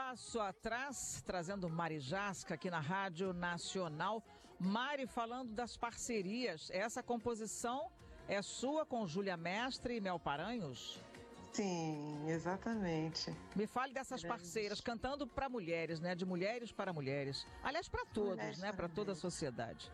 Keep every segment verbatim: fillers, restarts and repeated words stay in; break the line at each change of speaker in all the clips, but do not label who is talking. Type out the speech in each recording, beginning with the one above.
passo atrás, trazendo Mari Jasca aqui na Rádio Nacional. Mari, falando das parcerias, essa composição é sua com Júlia Mestre e Mel Paranhos?
Sim, exatamente.
Me fale dessas Grandes. parceiras, cantando para mulheres, né? De mulheres para mulheres. Aliás, para todos, mulheres né? Para toda a sociedade.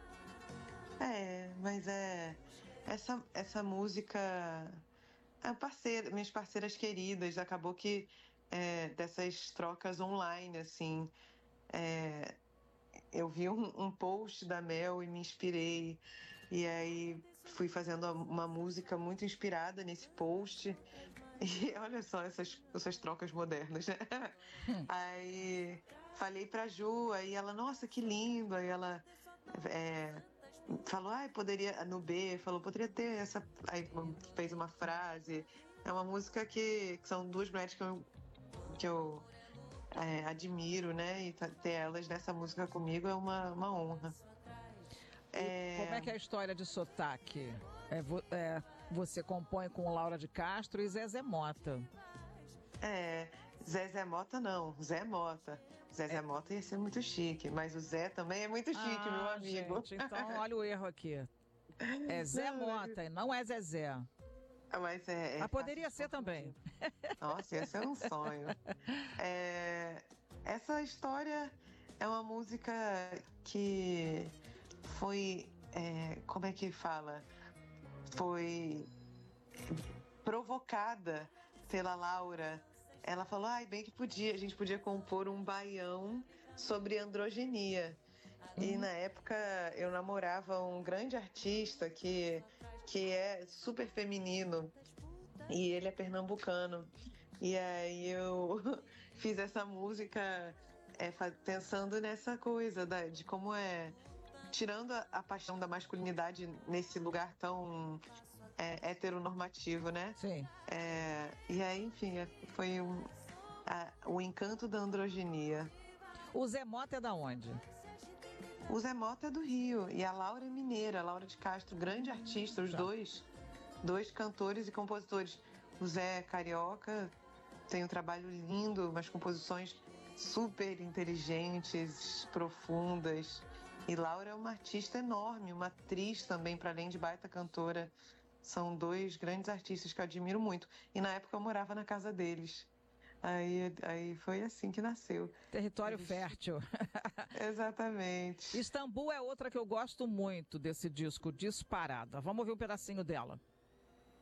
É, mas é... Essa, essa música... É parceira, minhas parceiras queridas, acabou que é, dessas trocas online, assim, é, eu vi um, um post da Mel e me inspirei, e aí fui fazendo uma música muito inspirada nesse post, e olha só essas, essas trocas modernas, né? Hum. Aí falei pra Ju, aí ela, nossa, que lindo, aí ela... É, falou, ai, ah, poderia, no B, falou, poderia ter essa, aí fez uma frase, é uma música que, que são duas mulheres que eu, que eu é, admiro, né, e ter elas nessa música comigo é uma, uma honra.
É... Como é que é a história de sotaque? É, é, você compõe com Laura de Castro e Zezé Mota.
É, Zezé Mota não, Zé Mota. Zezé é. Mota ia ser muito chique, mas o Zé também é muito chique, ah, meu amigo.
Gente, então olha o erro aqui. É Zé não, Mota, não é Zezé.
Mas é. é
Mas poderia ser também.
Nossa, ia ser um sonho. É, essa história é uma música que foi. É, como é que fala? Foi provocada pela Laura. Ela falou, ai, bem que podia, a gente podia compor um baião sobre androgenia. Hum. E na época eu namorava um grande artista que, que é super feminino e ele é pernambucano. E aí eu fiz essa música é, pensando nessa coisa da, de como é, tirando a, a paixão da masculinidade nesse lugar tão é, heteronormativo, né?
Sim.
É, e aí, enfim, foi um, a, o encanto da androginia.
O Zé Mota é da onde?
O Zé Mota é do Rio e a Laura é mineira, a Laura de Castro, grande artista, os tá. dois, dois cantores e compositores. O Zé é carioca, tem um trabalho lindo, umas composições super inteligentes, profundas. E Laura é uma artista enorme, uma atriz também, para além de baita cantora. São dois grandes artistas que eu admiro muito. E na época eu morava na casa deles. Aí, aí foi assim que nasceu.
Território Eles... fértil.
Exatamente.
Istambul é outra que eu gosto muito desse disco, disparada. Vamos ouvir um pedacinho dela.